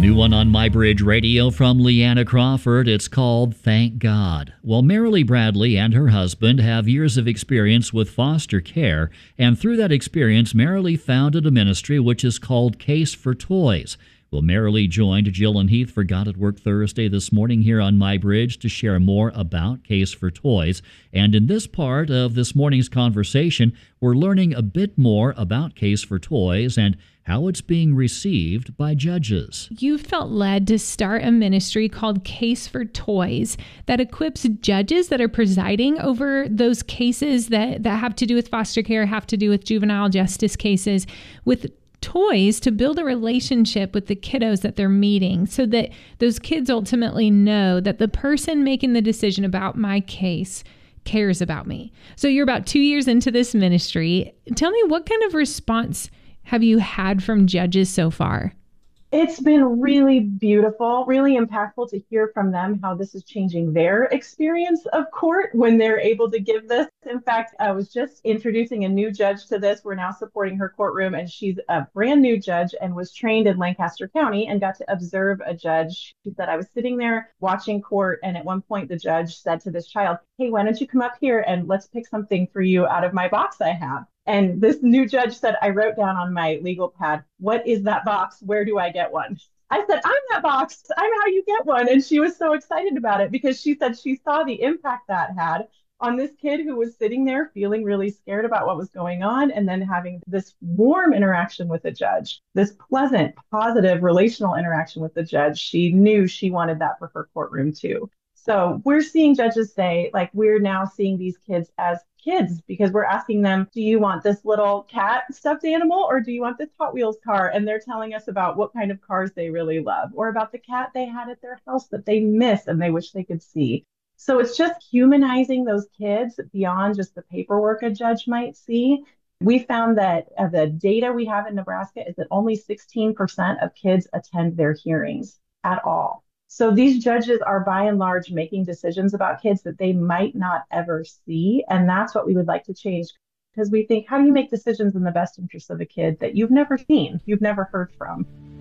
New one on My Bridge Radio from Leanna Crawford. It's called Thank God. Well, Marilee Bradley and her husband have years of experience with foster care, and through that experience, Marilee founded a ministry which is called Case for Toys. Well, Marilee joined Jill and Heath for God at Work Thursday this morning here on My Bridge to share more about Case for Toys. And in this part of this morning's conversation, we're learning a bit more about Case for Toys and how it's being received by judges. You felt led to start a ministry called Case for Toys that equips judges that are presiding over those cases that have to do with foster care, have to do with juvenile justice cases, with toys to build a relationship with the kiddos that they're meeting so that those kids ultimately know that the person making the decision about my case cares about me. So you're about 2 years into this ministry. Tell me, what kind of response have you had from judges so far? It's been really beautiful, really impactful to hear from them how this is changing their experience of court when they're able to give this. In fact, I was just introducing a new judge to this. We're now supporting her courtroom, and she's a brand new judge and was trained in Lancaster County and got to observe a judge. She said, I was sitting there watching court, and at one point the judge said to this child, hey, why don't you come up here and let's pick something for you out of my box I have. And this new judge said, I wrote down on my legal pad, what is that box? Where do I get one? I said, I'm that box. I'm how you get one. And she was so excited about it because she said she saw the impact that had on this kid who was sitting there feeling really scared about what was going on and then having this warm interaction with the judge, this pleasant, positive relational interaction with the judge. She knew she wanted that for her courtroom too. So we're seeing judges say, like, we're now seeing these kids as kids because we're asking them, do you want this little cat stuffed animal or do you want this Hot Wheels car? And they're telling us about what kind of cars they really love or about the cat they had at their house that they miss and they wish they could see. So it's just humanizing those kids beyond just the paperwork a judge might see. We found that the data we have in Nebraska is that only 16% of kids attend their hearings at all. So these judges are by and large making decisions about kids that they might not ever see. And that's what we would like to change because we think, how do you make decisions in the best interest of a kid that you've never seen, you've never heard from?